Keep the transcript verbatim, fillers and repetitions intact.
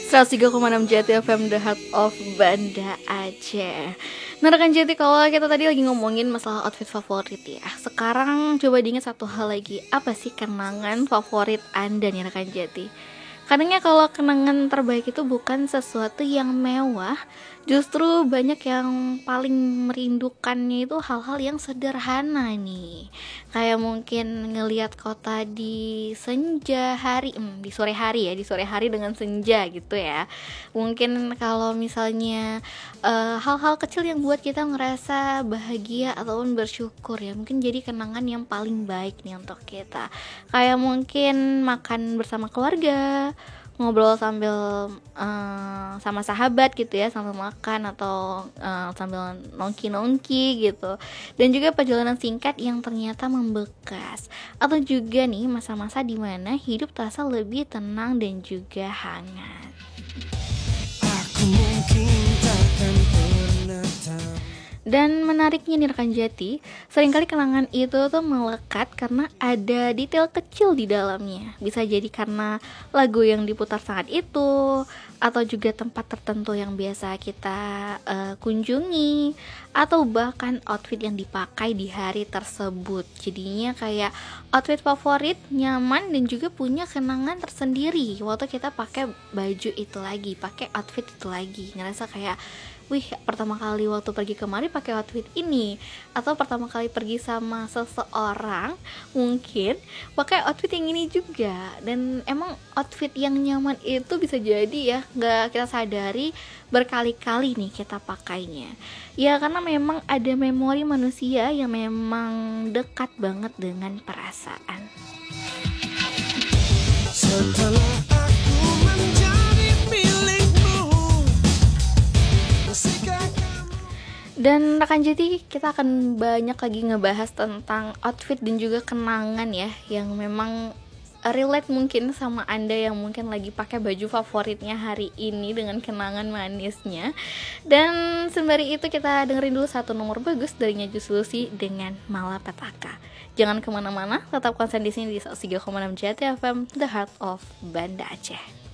seratus tiga koma enam Jati F M, The Heart of Banda Aceh. Nah rekan Jati, kalau kita tadi lagi ngomongin masalah outfit favorit ya, sekarang coba diingat satu hal lagi. Apa sih kenangan favorit Anda nih rekan Jati? Kadangnya kalau kenangan terbaik itu bukan sesuatu yang mewah, justru banyak yang paling merindukannya itu hal-hal yang sederhana nih. Kayak mungkin ngelihat kota di senja hari, hmm, di sore hari ya, di sore hari dengan senja gitu ya. Mungkin kalau misalnya uh, hal-hal kecil yang buat kita ngerasa bahagia ataupun bersyukur ya, mungkin jadi kenangan yang paling baik nih untuk kita. Kayak mungkin makan bersama keluarga, ngobrol sambil uh, sama sahabat gitu ya, sambil makan atau uh, sambil nongki-nongki gitu. Dan juga perjalanan singkat yang ternyata membekas. Atau juga nih masa-masa dimana hidup terasa lebih tenang dan juga hangat. Aku mungkin takkan pernah tahu. Dan menariknya nih rekan Jati, seringkali kenangan itu tuh melekat karena ada detail kecil di dalamnya. Bisa jadi karena lagu yang diputar saat itu, atau juga tempat tertentu yang biasa kita uh, kunjungi, atau bahkan outfit yang dipakai di hari tersebut. Jadinya kayak outfit favorit, nyaman, dan juga punya kenangan tersendiri waktu kita pakai baju itu lagi, pakai outfit itu lagi. Ngerasa kayak, wih, pertama kali waktu pergi kemari pakai outfit ini, atau pertama kali pergi sama seseorang mungkin pakai outfit yang ini juga. Dan emang outfit yang nyaman itu bisa jadi ya nggak kita sadari berkali-kali nih kita pakainya. Ya karena memang ada memori manusia yang memang dekat banget dengan perasaan. Setelah aku menjadi milikmu, dan rekan Jati, kita akan banyak lagi ngebahas tentang outfit dan juga kenangan ya, yang memang relate mungkin sama Anda yang mungkin lagi pakai baju favoritnya hari ini dengan kenangan manisnya. Dan sembari itu kita dengerin dulu satu nomor bagus dari Najus Lucy dengan Malapetaka. Jangan kemana-mana, tetap konsen di sini di seratus tiga koma enam Jati F M, The Heart of Banda Aceh.